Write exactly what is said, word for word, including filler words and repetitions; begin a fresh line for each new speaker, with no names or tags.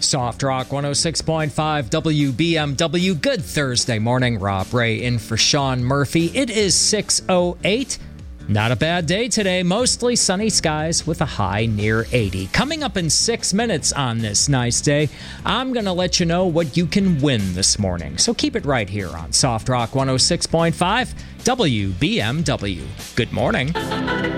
Soft Rock one oh six point five W B M W. Good Thursday morning. Rob Ray in for Sean Murphy. It is six oh eight. Not a bad day today. Mostly sunny skies with a high near eighty. Coming up in six minutes on this nice day, I'm going to let you know what you can win this morning. So keep it right here on Soft Rock one oh six point five W B M W. Good morning.